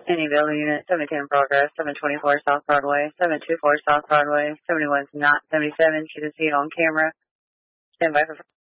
Any building unit, 710 progress, 724 South Broadway, 724 South Broadway, 71's not 77, she can see it on camera. Stand by for